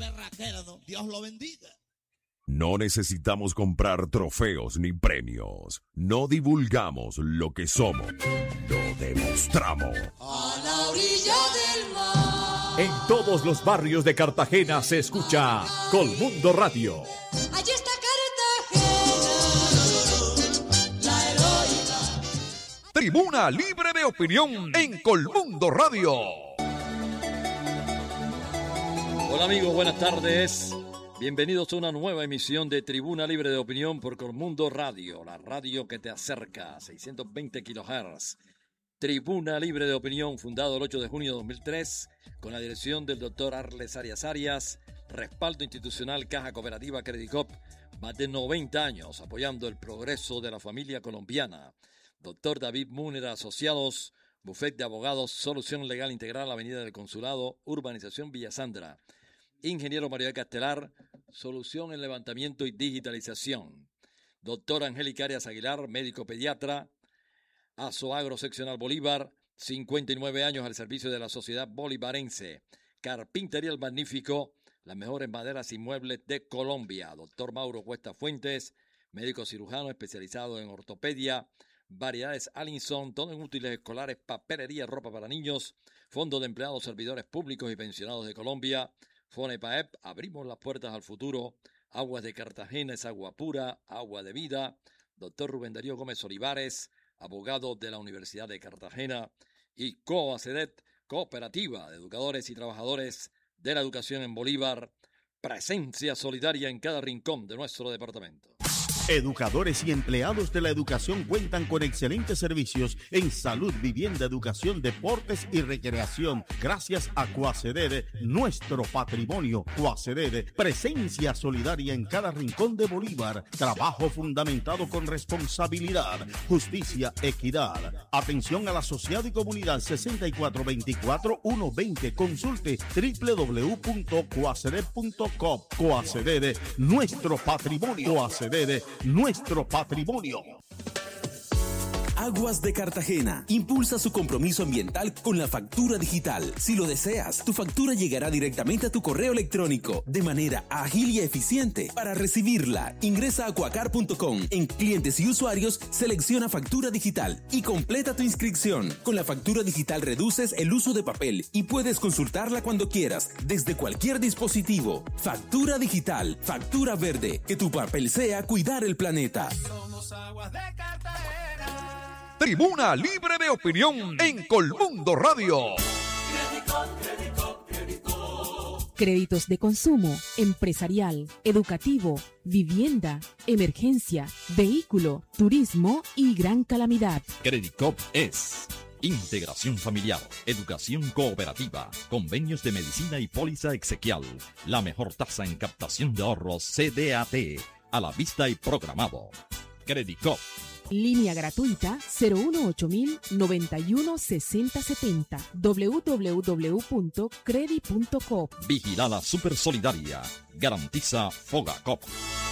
berraquera, Dios lo bendiga. No necesitamos comprar trofeos ni premios. No divulgamos lo que somos. Lo demostramos. A la orilla del mar. En todos los barrios de Cartagena se escucha Colmundo Radio. Allí está Cartagena, la heroica. Tribuna libre de opinión en Colmundo Radio. Hola amigos, buenas tardes. Bienvenidos a una nueva emisión de Tribuna Libre de Opinión por Colmundo Radio, la radio que te acerca, 620 kHz. Tribuna Libre de Opinión, fundado el 8 de junio de 2003, con la dirección del doctor Arles Arias Arias, respaldo institucional Caja Cooperativa Credicop, más de 90 años apoyando el progreso de la familia colombiana. Doctor David Múnera Asociados, Bufete de Abogados, Solución Legal Integral, Avenida del Consulado, Urbanización Villa Sandra. Ingeniero Mario Castelar, Solución en Levantamiento y Digitalización. Doctora Angélica Arias Aguilar, médico pediatra. Azoagro Seccional Bolívar, 59 años al servicio de la sociedad bolivarense. Carpintería El Magnífico, las mejores maderas y muebles de Colombia. Doctor Mauro Cuesta Fuentes, médico cirujano especializado en ortopedia. Variedades Allinson, todo en útiles escolares, papelería, ropa para niños. Fondo de Empleados, Servidores Públicos y Pensionados de Colombia. Fonepaep, abrimos las puertas al futuro. Aguas de Cartagena es agua pura, agua de vida. Doctor Rubén Darío Gómez Olivares, abogado de la Universidad de Cartagena. Y COACEDET, Cooperativa de Educadores y Trabajadores de la Educación en Bolívar. Presencia solidaria en cada rincón de nuestro departamento. Educadores y empleados de la educación cuentan con excelentes servicios en salud, vivienda, educación, deportes y recreación. Gracias a COACEDED, nuestro patrimonio. COACEDED, presencia solidaria en cada rincón de Bolívar. Trabajo fundamentado con responsabilidad, justicia, equidad. Atención al asociado y comunidad 6424-120. Consulte www.coaceded.com. COACEDED, nuestro patrimonio. COACEDED, nuestro patrimonio. Aguas de Cartagena impulsa su compromiso ambiental con la factura digital. Si lo deseas, tu factura llegará directamente a tu correo electrónico de manera ágil y eficiente. Para recibirla, ingresa a Acuacar.com. En clientes y usuarios, selecciona factura digital y completa tu inscripción. Con la factura digital reduces el uso de papel y puedes consultarla cuando quieras, desde cualquier dispositivo. Factura digital, factura verde. Que tu papel sea cuidar el planeta. Somos Aguas de Cartagena. Tribuna Libre de Opinión en Colmundo Radio. Créditos de consumo, empresarial, educativo, vivienda, emergencia, vehículo, turismo y gran calamidad. Credicop es integración familiar, educación cooperativa, convenios de medicina y póliza exequial. La mejor tasa en captación de ahorros CDAT, a la vista y programado. Credicop. Línea gratuita 018-916070 www.credi.com. Vigilada Super Solidaria. Garantiza Fogacop.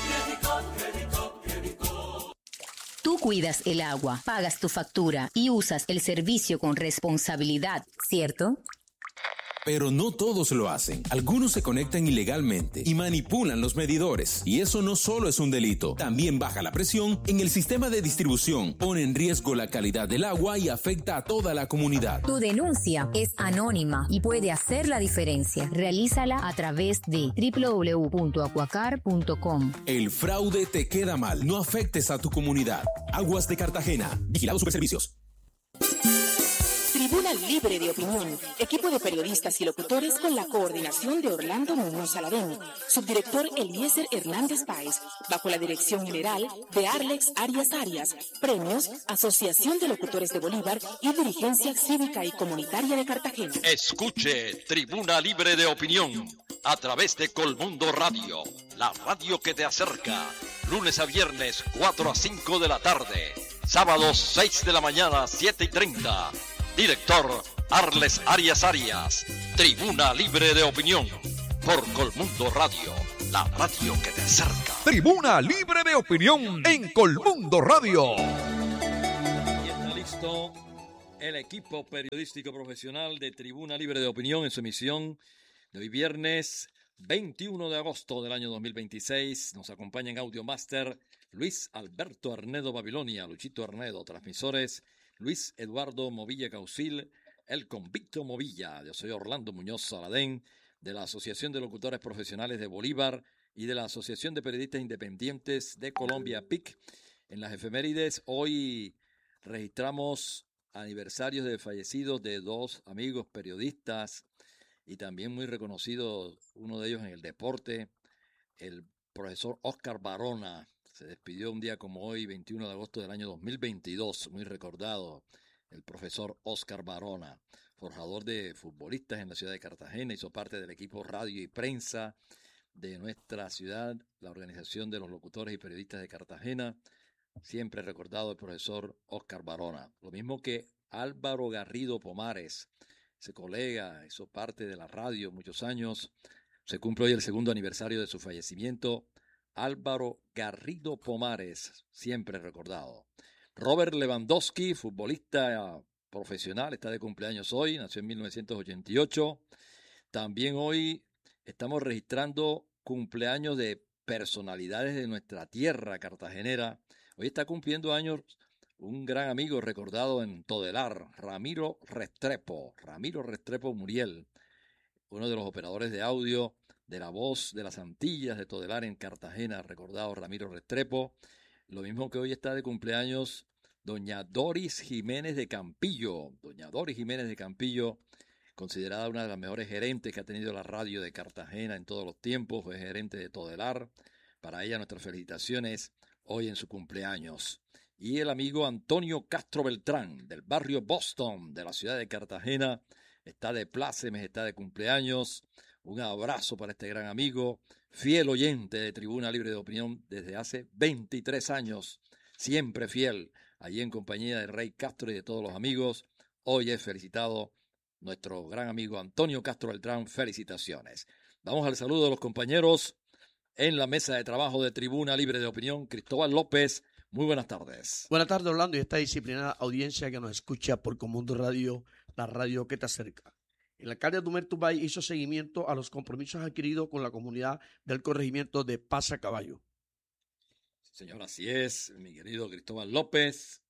Tú cuidas el agua, pagas tu factura y usas el servicio con responsabilidad, ¿cierto? Pero no todos lo hacen. Algunos se conectan ilegalmente y manipulan los medidores. Y eso no solo es un delito, también baja la presión en el sistema de distribución, pone en riesgo la calidad del agua y afecta a toda la comunidad. Tu denuncia es anónima y puede hacer la diferencia. Realízala a través de www.acuacar.com. El fraude te queda mal. No afectes a tu comunidad. Aguas de Cartagena. Vigilado Superservicios. Tribuna Libre de Opinión, equipo de periodistas y locutores con la coordinación de Orlando Muñoz Saladén, subdirector Eliezer Hernández Páez, bajo la dirección general de Arlex Arias Arias, premios Asociación de Locutores de Bolívar y Dirigencia Cívica y Comunitaria de Cartagena. Escuche Tribuna Libre de Opinión a través de Colmundo Radio, la radio que te acerca, lunes a viernes 4 a 5 de la tarde, sábados 6 de la mañana 7:30. Director Arles Arias Arias. Tribuna Libre de Opinión por Colmundo Radio, la radio que te acerca. Tribuna Libre de Opinión en Colmundo Radio. Y está listo el equipo periodístico profesional de Tribuna Libre de Opinión en su emisión de hoy viernes 21 de agosto del año 2026. Nos acompaña en Audio Master Luis Alberto Arnedo Babilonia, Luchito Arnedo. Transmisores Luis Eduardo Movilla Caucil, el convicto Movilla. Yo soy Orlando Muñoz Saladén, de la Asociación de Locutores Profesionales de Bolívar y de la Asociación de Periodistas Independientes de Colombia, PIC. En las efemérides, hoy registramos aniversarios de fallecidos de dos amigos periodistas y también muy reconocido, uno de ellos en el deporte, el profesor Oscar Barona. Se despidió un día como hoy, 21 de agosto del año 2022, muy recordado, el profesor Oscar Barona, forjador de futbolistas en la ciudad de Cartagena, hizo parte del equipo radio y prensa de nuestra ciudad, la Organización de los Locutores y Periodistas de Cartagena, siempre recordado el profesor Oscar Barona. Lo mismo que Álvaro Garrido Pomares, ese colega, hizo parte de la radio muchos años. Se cumple hoy el segundo aniversario de su fallecimiento. Álvaro Garrido Pomares, siempre recordado. Robert Lewandowski, futbolista profesional, está de cumpleaños hoy, nació en 1988. También hoy estamos registrando cumpleaños de personalidades de nuestra tierra cartagenera. Hoy está cumpliendo años un gran amigo recordado en Todelar, Ramiro Restrepo Muriel, uno de los operadores de audio de La Voz de las Antillas de Todelar en Cartagena, recordado Ramiro Restrepo. Lo mismo que hoy está de cumpleaños doña Doris Jiménez de Campillo. Doña Doris Jiménez de Campillo, considerada una de las mejores gerentes que ha tenido la radio de Cartagena en todos los tiempos, fue gerente de Todelar. Para ella nuestras felicitaciones hoy en su cumpleaños. Y el amigo Antonio Castro Beltrán, del barrio Boston, de la ciudad de Cartagena, está de plácemes, está de cumpleaños. Un abrazo para este gran amigo, fiel oyente de Tribuna Libre de Opinión desde hace 23 años, siempre fiel, allí en compañía de Rey Castro y de todos los amigos. Hoy es felicitado nuestro gran amigo Antonio Castro Beltrán, felicitaciones. Vamos al saludo de los compañeros en la mesa de trabajo de Tribuna Libre de Opinión. Cristóbal López, muy buenas tardes. Buenas tardes, Orlando, y esta disciplinada audiencia que nos escucha por Comundo Radio, la radio que te acerca. El alcalde Dumer Tubay hizo seguimiento a los compromisos adquiridos con la comunidad del corregimiento de Pasacaballo. Señor, así es, mi querido Cristóbal López.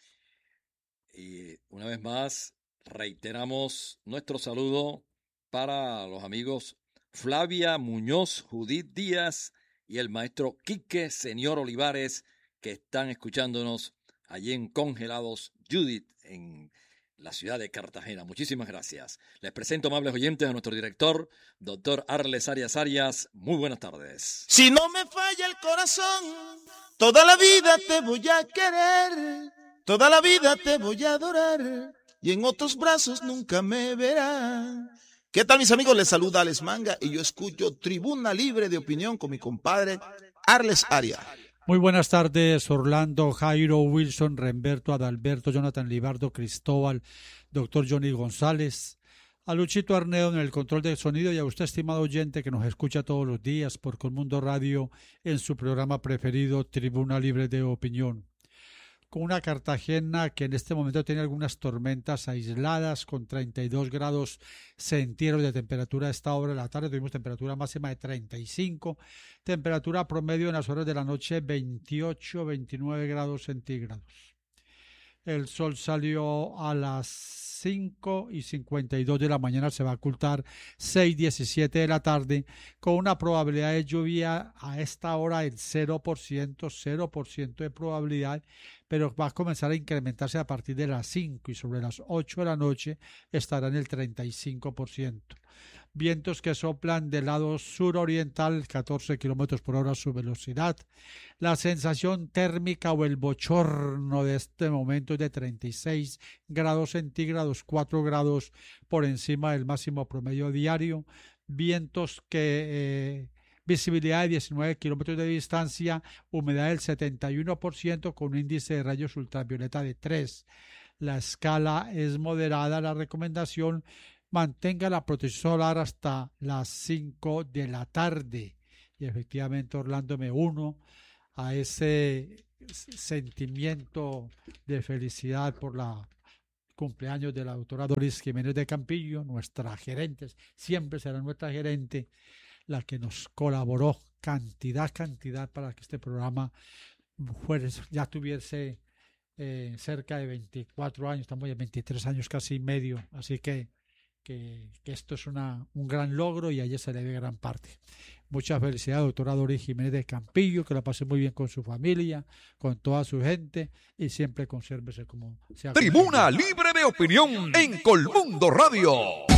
Y una vez más, reiteramos nuestro saludo para los amigos Flavia Muñoz, Judith Díaz y el maestro Quique Señor Olivares, que están escuchándonos allí en Congelados Judith, en la ciudad de Cartagena. Muchísimas gracias. Les presento, amables oyentes, a nuestro director, doctor Arles Arias. Muy buenas tardes. Si no me falla el corazón, toda la vida te voy a querer, toda la vida te voy a adorar, y en otros brazos nunca me verás. ¿Qué tal, mis amigos? Les saluda Alex Manga y yo escucho Tribuna Libre de Opinión con mi compadre Arles Arias. Muy buenas tardes, Orlando, Jairo, Wilson, Remberto, Adalberto, Jonathan Libardo, Cristóbal, doctor Johnny González, a Luchito Arnedo en el control del sonido y a usted, estimado oyente, que nos escucha todos los días por Colmundo Radio en su programa preferido, Tribuna Libre de Opinión. Con una Cartagena que en este momento tiene algunas tormentas aisladas con 32 grados centígrados de temperatura a esta hora de la tarde. Tuvimos temperatura máxima de 35, temperatura promedio en las horas de la noche 28, 29 grados centígrados. El sol salió a las 5:52 de la mañana, se va a ocultar 6:17 de la tarde, con una probabilidad de lluvia a esta hora del 0% de probabilidad, pero va a comenzar a incrementarse a partir de las 5 y sobre las 8 de la noche estará en el 35%. Vientos que soplan del lado suroriental, 14 kilómetros por hora su velocidad. La sensación térmica o el bochorno de este momento es de 36 grados centígrados, 4 grados por encima del máximo promedio diario. Vientos que visibilidad de 19 kilómetros de distancia, humedad del 71% con un índice de rayos ultravioleta de 3. La escala es moderada, la recomendación: mantenga la protección solar hasta las 5 de la tarde. Y efectivamente, Orlando, me uno a ese sentimiento de felicidad por la cumpleaños de la doctora Doris Jiménez de Campillo, nuestra gerente, siempre será nuestra gerente, la que nos colaboró cantidad para que este programa ya tuviese cerca de 24 años, estamos en 23 años casi y medio, así que esto es un gran logro y a ella se le debe gran parte. Muchas felicidades, doctora Doris Jiménez de Campillo, que la pase muy bien con su familia, con toda su gente y siempre consérvese como sea. Tribuna Libre de Opinión en Colmundo Radio.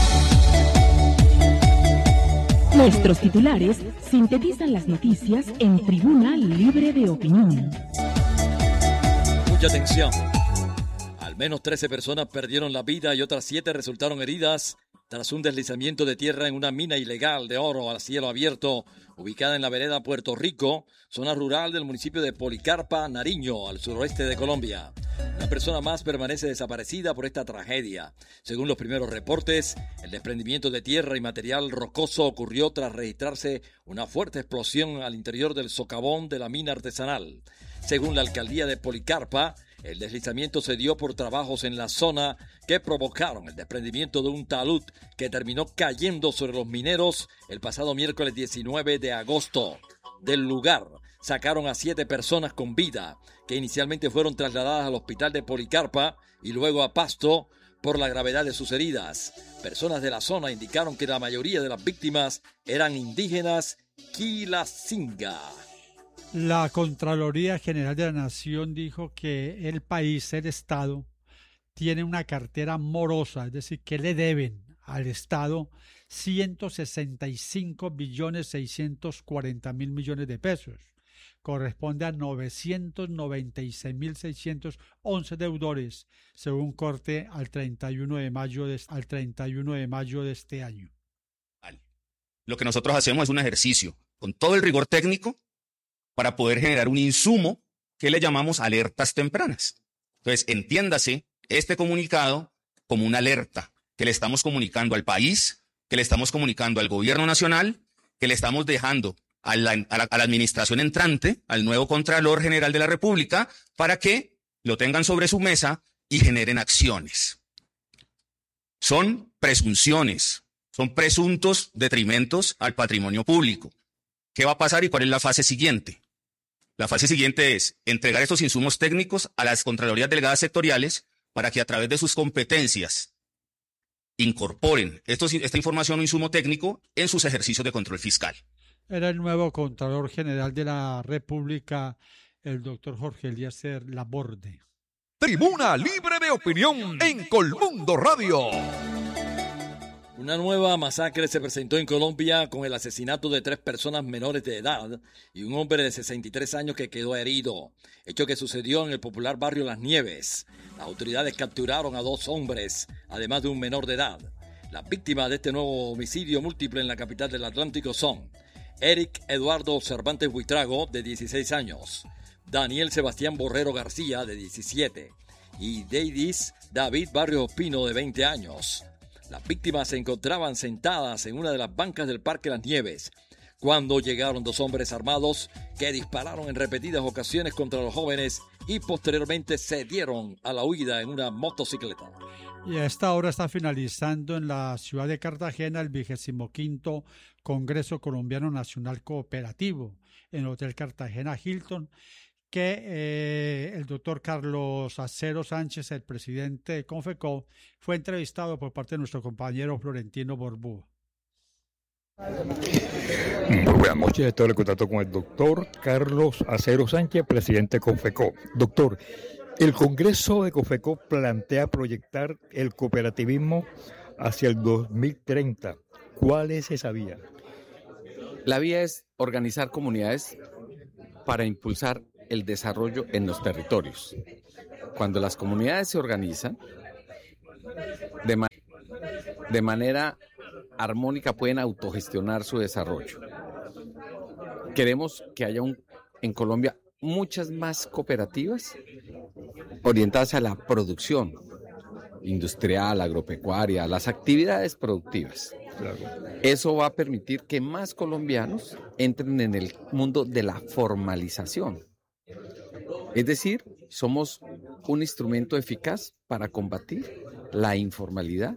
Nuestros titulares sintetizan las noticias en Tribuna Libre de Opinión. Mucha atención. Al menos 13 personas perdieron la vida y otras 7 resultaron heridas tras un deslizamiento de tierra en una mina ilegal de oro a cielo abierto ubicada en la vereda Puerto Rico, zona rural del municipio de Policarpa, Nariño, al suroeste de Colombia. Una persona más permanece desaparecida por esta tragedia. Según los primeros reportes, el desprendimiento de tierra y material rocoso ocurrió tras registrarse una fuerte explosión al interior del socavón de la mina artesanal. Según la alcaldía de Policarpa, el deslizamiento se dio por trabajos en la zona que provocaron el desprendimiento de un talud que terminó cayendo sobre los mineros el pasado miércoles 19 de agosto. Del lugar sacaron a 7 personas con vida, que inicialmente fueron trasladadas al hospital de Policarpa y luego a Pasto por la gravedad de sus heridas. Personas de la zona indicaron que la mayoría de las víctimas eran indígenas Quilacinga. La Contraloría General de la Nación dijo que el país, el Estado, tiene una cartera morosa, es decir, que le deben al Estado 165.640.000 millones de pesos. Corresponde a 996.611 deudores, según corte al 31 de mayo de este año. Lo que nosotros hacemos es un ejercicio con todo el rigor técnico para poder generar un insumo que le llamamos alertas tempranas. Entonces, entiéndase este comunicado como una alerta que le estamos comunicando al país, que le estamos comunicando al gobierno nacional, que le estamos dejando a la administración entrante, al nuevo Contralor General de la República, para que lo tengan sobre su mesa y generen acciones. Son presunciones, son presuntos detrimentos al patrimonio público. ¿Qué va a pasar y cuál es la fase siguiente? La fase siguiente es entregar estos insumos técnicos a las Contralorías Delegadas Sectoriales para que a través de sus competencias incorporen esta información o insumo técnico en sus ejercicios de control fiscal. Era el nuevo Contralor General de la República, el doctor Jorge Eliezer Laborde. Tribuna Libre de Opinión en Colmundo Radio. Una nueva masacre se presentó en Colombia con el asesinato de 3 personas menores de edad y un hombre de 63 años que quedó herido, hecho que sucedió en el popular barrio Las Nieves. Las autoridades capturaron a 2 hombres, además de un menor de edad. Las víctimas de este nuevo homicidio múltiple en la capital del Atlántico son Eric Eduardo Cervantes Buitrago, de 16 años, Daniel Sebastián Borrero García, de 17, y Deidis David Barrios Pino, de 20 años. Las víctimas se encontraban sentadas en una de las bancas del Parque Las Nieves cuando llegaron 2 hombres armados que dispararon en repetidas ocasiones contra los jóvenes y posteriormente se dieron a la huida en una motocicleta. Y a esta hora está finalizando en la ciudad de Cartagena el 25º Congreso Colombiano Nacional Cooperativo en el Hotel Cartagena Hilton, que el doctor Carlos Acero Sánchez, el presidente de Confeco, fue entrevistado por parte de nuestro compañero Florentino Borbúa. Muy buenas noches, estoy en contacto con el doctor Carlos Acero Sánchez, presidente de Confeco. Doctor, el Congreso de Confeco plantea proyectar el cooperativismo hacia el 2030. ¿Cuál es esa vía? La vía es organizar comunidades para impulsar el desarrollo en los territorios. Cuando las comunidades se organizan de manera armónica, pueden autogestionar su desarrollo. Queremos que haya en Colombia muchas más cooperativas orientadas a la producción industrial, agropecuaria, las actividades productivas. Claro. Eso va a permitir que más colombianos entren en el mundo de la formalización. Es decir, somos un instrumento eficaz para combatir la informalidad